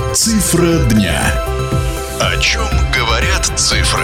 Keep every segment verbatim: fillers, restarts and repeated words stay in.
Цифра дня. О чем говорят цифры?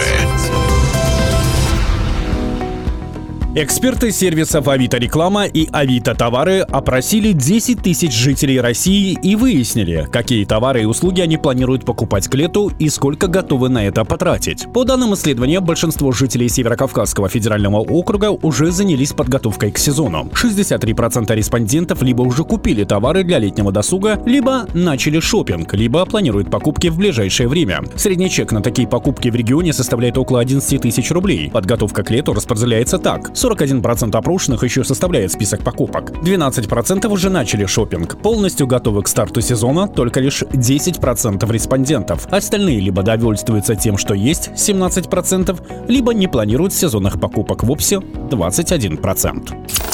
Эксперты сервисов Авито Реклама и Авито Товары опросили десять тысяч жителей России и выяснили, какие товары и услуги они планируют покупать к лету и сколько готовы на это потратить. По данным исследования, большинство жителей Северокавказского федерального округа уже занялись подготовкой к сезону. шестьдесят три процента респондентов либо уже купили товары для летнего досуга, либо начали шопинг, либо планируют покупки в ближайшее время. Средний чек на такие покупки в регионе составляет около одиннадцать тысяч рублей. Подготовка к лету распределяется так. сорок один процент опрошенных еще составляет список покупок. двенадцать процентов уже начали шопинг. Полностью готовы к старту сезона только лишь десять процентов респондентов. Остальные либо довольствуются тем, что есть, семнадцать процентов, либо не планируют сезонных покупок вовсе, двадцать один процент.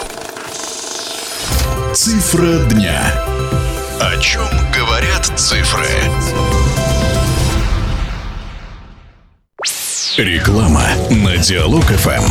Цифра дня. О чем говорят цифры? Реклама на Диалог эф эм.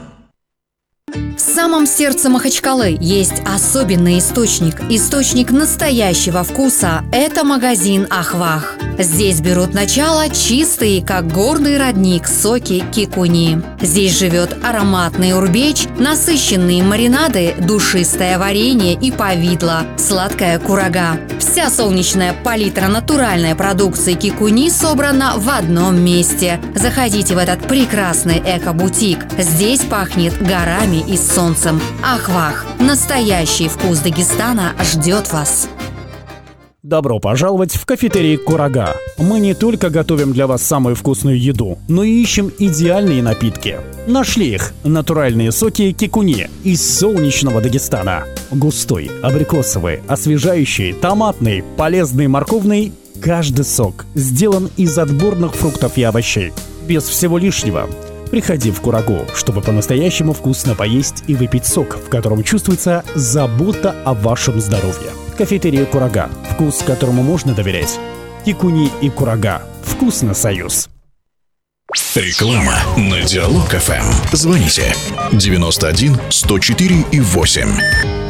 В самом сердце Махачкалы есть особенный источник. Источник настоящего вкуса – это магазин «Ахвах». Здесь берут начало чистые, как горный родник, соки кикуни. Здесь живет ароматный урбеч, насыщенные маринады, душистое варенье и повидло, сладкая курага. Вся солнечная палитра натуральной продукции кикуни собрана в одном месте. Заходите в этот прекрасный эко-бутик. Здесь пахнет горами и солнцем. Ахвах. Настоящий вкус Дагестана ждет вас. Добро пожаловать в кафетерий «Курага». Мы не только готовим для вас самую вкусную еду, но и ищем идеальные напитки. Нашли их – натуральные соки кикуни из солнечного Дагестана. Густой, абрикосовый, освежающий, томатный, полезный, морковный – каждый сок сделан из отборных фруктов и овощей. Без всего лишнего. Приходи в Курагу, чтобы по-настоящему вкусно поесть и выпить сок, в котором чувствуется забота о вашем здоровье. Кафетерия «Курага». Вкус, которому можно доверять. Кикуни и Курага. Вкусно, союз. Реклама на Диалог эф эм. Звоните девяносто один сто четыре и восемь.